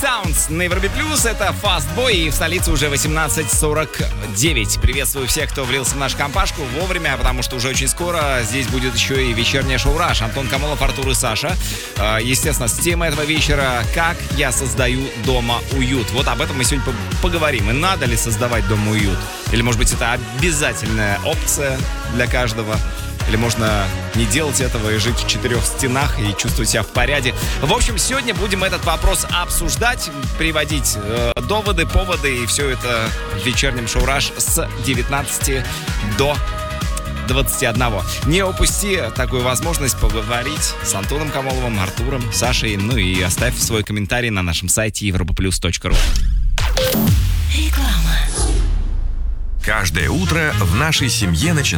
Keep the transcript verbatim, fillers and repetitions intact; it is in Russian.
Sounds на Европе Плюс. Это Fast Boy, и в столице уже восемнадцать сорок девять. Приветствую всех, кто влился в нашу компашку вовремя, потому что уже очень скоро здесь будет еще и вечернее шоу «Раш». Антон Камолов, Артур и Саша. Естественно, с темой этого вечера «Как я создаю дома уют». Вот об этом мы сегодня поговорим. И надо ли создавать дома уют? Или, может быть, это обязательная опция для каждого? Или можно не делать этого и жить в четырех стенах и чувствовать себя в порядке. В общем, сегодня будем этот вопрос обсуждать, приводить э, доводы, поводы, и все это в вечернем шоу «Раш» с девятнадцати до двадцати одного. Не упусти такую возможность поговорить с Антоном Камоловым, Артуром, Сашей. Ну и оставь свой комментарий на нашем сайте европа плюс точка ру. Реклама. Каждое утро в нашей семье начинается